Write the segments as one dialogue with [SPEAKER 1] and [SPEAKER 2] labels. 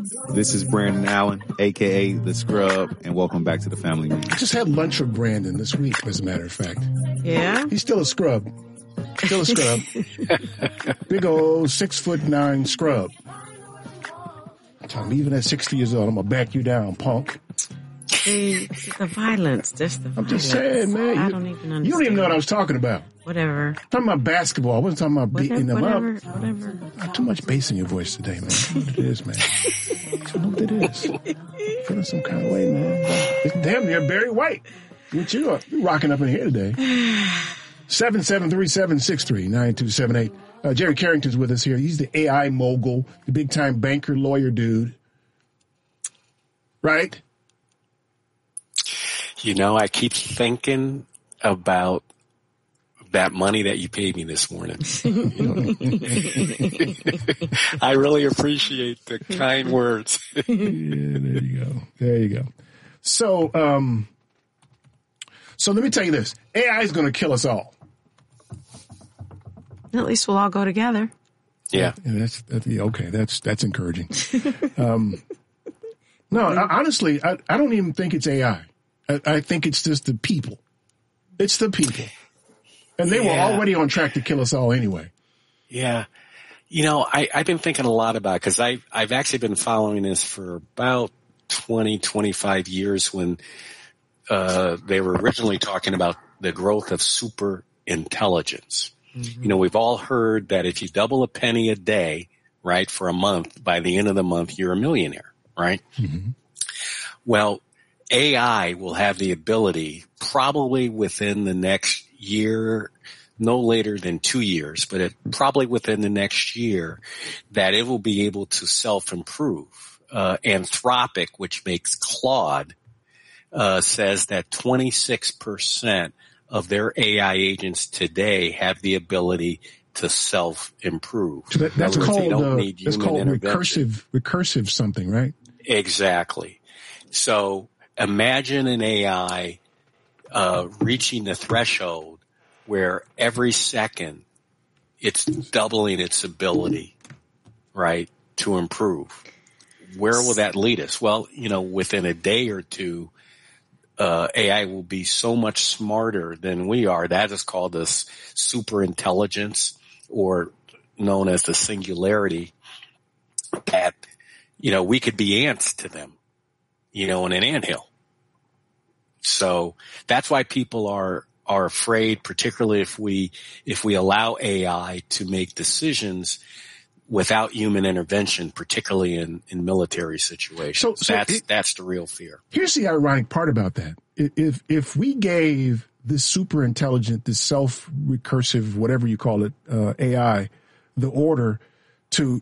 [SPEAKER 1] This is Brandon Allen, a.k.a. The Scrub, and welcome back to the Family Meeting.
[SPEAKER 2] I just had lunch with Brandon this week, as a matter of fact.
[SPEAKER 3] Yeah?
[SPEAKER 2] He's still a scrub. Still a scrub. Big old 6'9" scrub. I'm even at 60 years old, I'm going to back you down, punk.
[SPEAKER 3] See, the violence. Just the violence.
[SPEAKER 2] I'm just saying, man.
[SPEAKER 3] I don't even understand.
[SPEAKER 2] You don't even know what I was talking about.
[SPEAKER 3] Whatever.
[SPEAKER 2] I'm talking about basketball. I wasn't talking about beating them up.
[SPEAKER 3] Whatever.
[SPEAKER 2] Not too much bass in your voice today, man. I know what it is, man. I know what it is. Feeling some kind of way, man. It's damn near Barry White. What you rocking up in here today? 773-763-9278. Jerry Carrington's with us here. He's the AI mogul, the big-time banker, lawyer dude. Right?
[SPEAKER 4] You know, I keep thinking about that money that you paid me this morning. I really appreciate the kind words.
[SPEAKER 2] Yeah, there you go. There you go. So let me tell you this. AI is going to kill us all.
[SPEAKER 3] At least we'll all go together.
[SPEAKER 4] Yeah.
[SPEAKER 2] That's okay. That's encouraging. Honestly, I don't even think it's AI. I think it's just the people. It's the people. And they were already on track to kill us all anyway.
[SPEAKER 4] Yeah. You know, I've been thinking a lot about it because I've actually been following this for about 20, 25 years when they were originally talking about the growth of super intelligence. Mm-hmm. You know, we've all heard that if you double a penny a day, right, for a month, by the end of the month, you're a millionaire, right? Mm-hmm. Well, AI will have the ability probably within the next year, no later than 2 years, but probably within the next year, that it will be able to self-improve. Anthropic, which makes Claude, says that 26% of their AI agents today have the ability to self-improve.
[SPEAKER 2] So that's called recursive something, right?
[SPEAKER 4] Exactly. So imagine an AI reaching the threshold where every second it's doubling its ability, right, to improve. Where will that lead us? Well, you know, within a day or two, AI will be so much smarter than we are. That is called the super intelligence, or known as the singularity, that, you know, we could be ants to them, you know, in an anthill. So that's why people are afraid, particularly if we allow AI to make decisions without human intervention, particularly in military situations. So that's the real fear.
[SPEAKER 2] Here's the ironic part about that. If we gave this super intelligent, this self-recursive, whatever you call it, AI, the order to,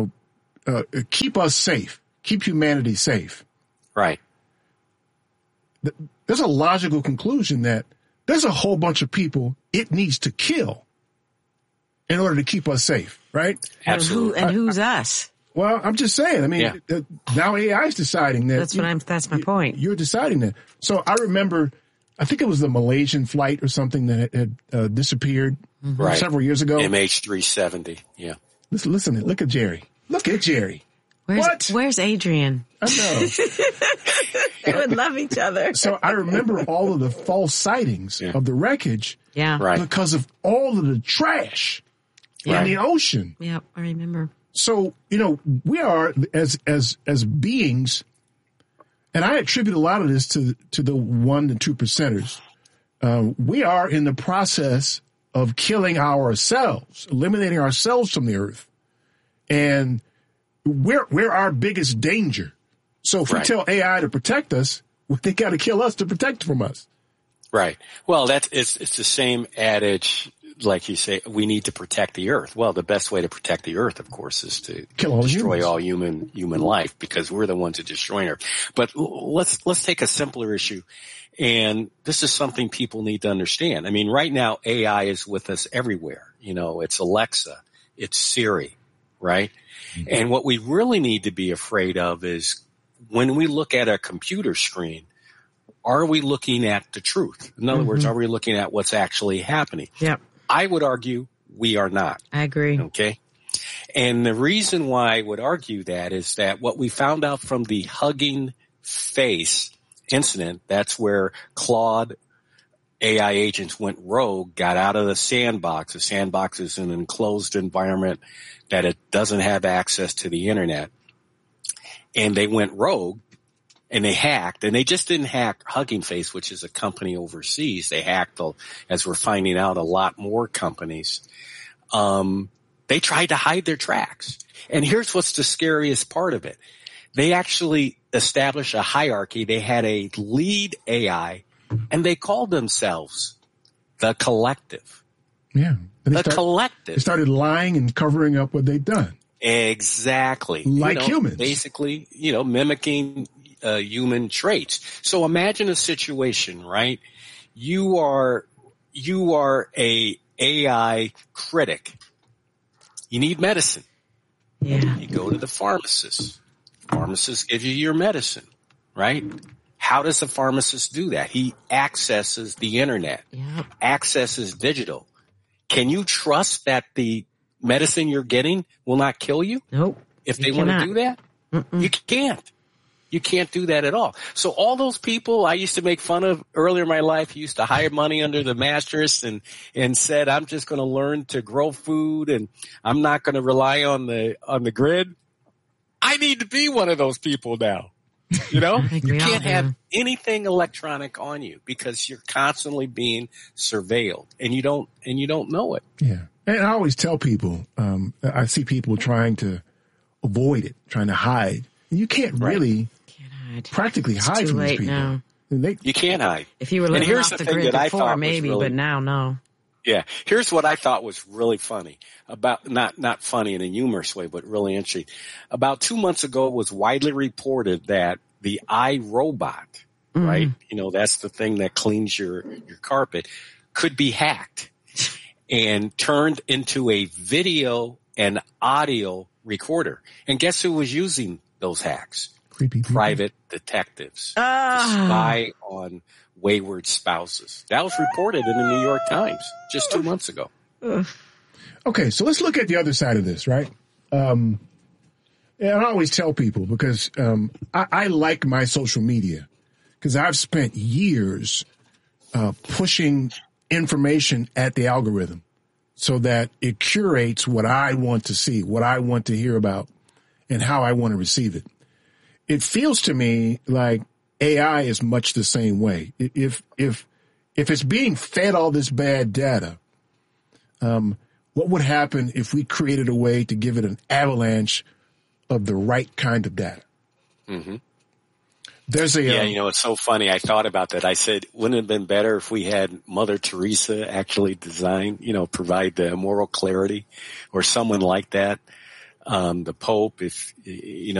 [SPEAKER 2] keep us safe, keep humanity safe.
[SPEAKER 4] Right.
[SPEAKER 2] There's a logical conclusion that there's a whole bunch of people it needs to kill in order to keep us safe, right?
[SPEAKER 4] Absolutely.
[SPEAKER 3] And who's us?
[SPEAKER 2] Well, I'm just saying. I mean, now AI is deciding that.
[SPEAKER 3] That's my point.
[SPEAKER 2] You're deciding that. So I remember, I think it was the Malaysian flight or something that had disappeared several years ago.
[SPEAKER 4] MH370. Yeah.
[SPEAKER 2] Listen, look at Jerry. Look at Jerry.
[SPEAKER 3] Where's Adrian?
[SPEAKER 2] I know.
[SPEAKER 3] They would love each other.
[SPEAKER 2] So I remember all of the false sightings of the wreckage.
[SPEAKER 3] Yeah.
[SPEAKER 4] Right.
[SPEAKER 2] Because of all of the trash in the ocean.
[SPEAKER 3] Yeah, I remember.
[SPEAKER 2] So, we are as beings, and I attribute a lot of this to the 1% to 2%ers. We are in the process of killing ourselves, eliminating ourselves from the earth. And we're our biggest danger. So if we tell AI to protect us, they got to kill us to protect from us.
[SPEAKER 4] Right. Well, it's the same adage, like you say, we need to protect the earth. Well, the best way to protect the earth, of course, is to destroy all human life, because we're the ones who destroy Earth. But let's take a simpler issue. And this is something people need to understand. I mean, right now, AI is with us everywhere. It's Alexa, it's Siri, right? Mm-hmm. And what we really need to be afraid of is when we look at a computer screen, are we looking at the truth? In other words, are we looking at what's actually happening?
[SPEAKER 3] Yep.
[SPEAKER 4] I would argue we are not.
[SPEAKER 3] I agree.
[SPEAKER 4] Okay. And the reason why I would argue that is that what we found out from the Hugging Face incident, that's where Claude AI agents went rogue, got out of the sandbox. The sandbox is an enclosed environment that it doesn't have access to the internet. And they went rogue and they hacked, and they just didn't hack Hugging Face, which is a company overseas. They hacked, as we're finding out, a lot more companies. They tried to hide their tracks. And here's what's the scariest part of it. They actually established a hierarchy. They had a lead AI, and they called themselves the Collective.
[SPEAKER 2] Yeah.
[SPEAKER 4] Collective.
[SPEAKER 2] They started lying and covering up what they'd done.
[SPEAKER 4] Exactly.
[SPEAKER 2] Like humans.
[SPEAKER 4] Basically, mimicking human traits. So imagine a situation, right? You are a AI critic. You need medicine.
[SPEAKER 3] Yeah.
[SPEAKER 4] You go to the pharmacist. Pharmacist gives you your medicine, right? How does the pharmacist do that? He accesses the internet, accesses digital. Can you trust that the medicine you're getting will not kill you?
[SPEAKER 3] Nope.
[SPEAKER 4] If they want to do that? You can't. You can't do that at all. So all those people I used to make fun of earlier in my life, used to hide money under the mattress and said, I'm just going to learn to grow food and I'm not going to rely on the grid. I need to be one of those people now. You can't have anything electronic on you because you're constantly being surveilled and you don't know it.
[SPEAKER 2] Yeah. And I always tell people, I see people trying to avoid it, trying to hide. And you can't really practically hide from these people.
[SPEAKER 3] Now.
[SPEAKER 4] You can't hide.
[SPEAKER 3] If you were living off the grid before, maybe, but now, no.
[SPEAKER 4] Yeah. Here's what I thought was really funny about, not funny in a humorous way, but really interesting. About 2 months ago, it was widely reported that the iRobot, right? That's the thing that cleans your carpet, could be hacked and turned into a video and audio recorder. And guess who was using those hacks?
[SPEAKER 2] Creepy people.
[SPEAKER 4] Private detectives to spy on wayward spouses. That was reported in the New York Times just 2 months ago.
[SPEAKER 2] Okay, so let's look at the other side of this, right? And I always tell people because I like my social media because I've spent years pushing information at the algorithm so that it curates what I want to see, what I want to hear about, and how I want to receive it. It feels to me like AI is much the same way. If it's being fed all this bad data, what would happen if we created a way to give it an avalanche of the right kind of data?
[SPEAKER 4] Mm-hmm.
[SPEAKER 2] There's a
[SPEAKER 4] it's so funny. I thought about that. I said, wouldn't it have been better if we had Mother Teresa actually design, provide the moral clarity, or someone like that, the Pope, if